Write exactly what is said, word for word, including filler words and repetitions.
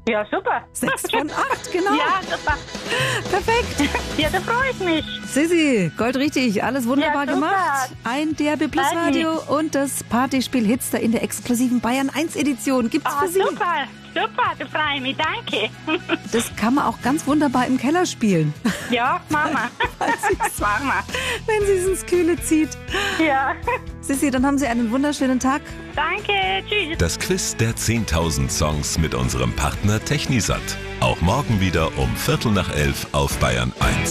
Ja, super. Sechs von acht, genau. Ja, super. Perfekt. Ja, da freue ich mich. Sissi, goldrichtig, alles wunderbar Ja, super. gemacht. Ein D R B Plus Radio und das Partyspiel Hitster in der exklusiven Bayern eins Edition gibt's Ah, für Sie. super, super, da freue ich mich, danke. Das kann man auch ganz wunderbar im Keller spielen, Ja, Mama. Das machen wir. wenn sie es ins Kühle zieht. Ja, Sissi, dann haben Sie einen wunderschönen Tag. danke, tschüss. Das Quiz der zehntausend Songs mit unserem Partner Technisat. Auch morgen wieder um Viertel nach elf auf Bayern eins.